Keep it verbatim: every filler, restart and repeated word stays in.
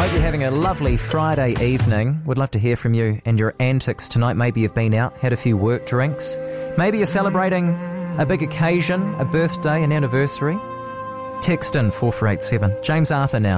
Hope you're having a lovely Friday evening. Would love to hear from you and your antics tonight. Maybe you've been out, had a few work drinks. Maybe you're celebrating a big occasion, a birthday, an anniversary. Text in four four eight seven. James Arthur now.